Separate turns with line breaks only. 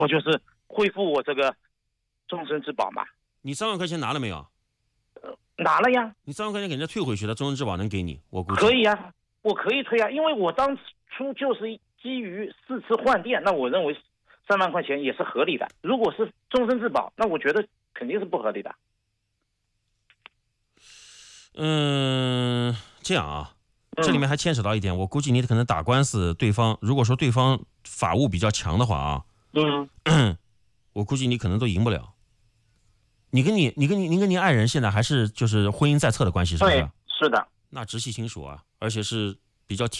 我就是恢复我这个终身质保嘛。
你3万块钱拿了没有？
拿了呀。
你3万块钱给人家退回去了，终身质保能给你？我估计
可以呀，我可以退啊，因为我当初就是基于4次换电，那我认为3万块钱也是合理的。如果是终身质保，那我觉得肯定是不合理的。
这样啊，这里面还牵扯到一点，我估计你可能打官司，对方如果说对方法务比较强的话啊，我估计你可能都赢不了。你跟你爱人现在还是就是婚姻在册的关系，是不是？
对，是的。
那直系亲属啊，而且是比较铁。